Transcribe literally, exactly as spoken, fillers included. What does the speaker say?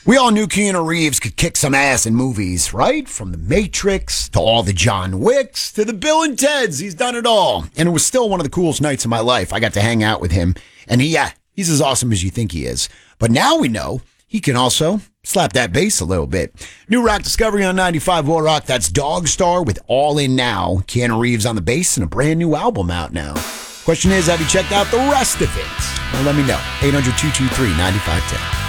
We all knew Keanu Reeves could kick some ass in movies, right? From The Matrix to all the John Wicks to the Bill and Teds. He's done it all. And it was still one of the coolest nights of my life. I got to hang out with him. And he, yeah, he's as awesome as you think he is. But now we know he can also slap that bass a little bit. New rock discovery on ninety-five War Rock. That's Dog Star with All In Now. Keanu Reeves on the bass and a brand new album out now. Question is, have you checked out the rest of it? Well, let me know. eight hundred, two two three, nine five one zero.